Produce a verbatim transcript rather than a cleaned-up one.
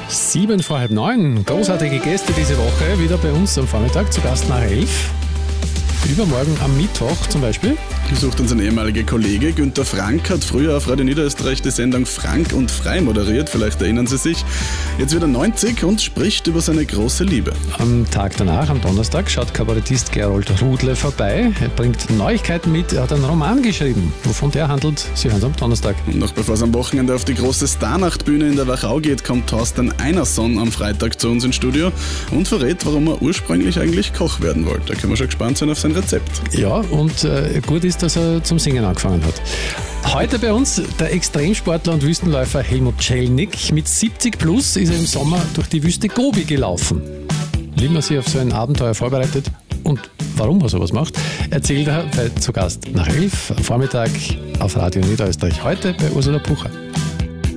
Sieben vor halb neun. Großartige Gäste diese Woche. Wieder bei uns am Vormittag zu Gast nach elf. Übermorgen am Mittwoch zum Beispiel. Besucht uns ein ehemaliger Kollege. Günther Frank hat früher auf Radio Niederösterreich die Sendung Frank und Frei moderiert. Vielleicht erinnern Sie sich. Jetzt wird er neunzig und spricht über seine große Liebe. Am Tag danach, am Donnerstag, schaut Kabarettist Gerold Rudle vorbei. Er bringt Neuigkeiten mit. Er hat einen Roman geschrieben. Wovon der handelt, Sie hören es am Donnerstag. Und noch bevor es am Wochenende auf die große Starnachtbühne in der Wachau geht, kommt Thorsten Einerson am Freitag zu uns ins Studio und verrät, warum er ursprünglich eigentlich Koch werden wollte. Da können wir schon gespannt sein auf sein Rezept. Ja, und äh, gut ist, dass er zum Singen angefangen hat. Heute bei uns der Extremsportler und Wüstenläufer Helmut Celnik. Mit siebzig plus ist er im Sommer durch die Wüste Gobi gelaufen. Wie man sich auf so ein Abenteuer vorbereitet und warum er sowas macht, erzählt er bei zu Gast nach elf am Vormittag auf Radio Niederösterreich. Heute bei Ursula Pucher.